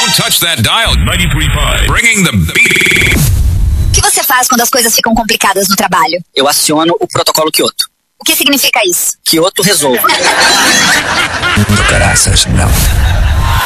Don't touch that dial. 93.5. Bringing the beat. O que você faz quando as coisas ficam complicadas no trabalho? Eu aciono o protocolo Kyoto. O que significa isso? Kyoto resolve. Graças, não.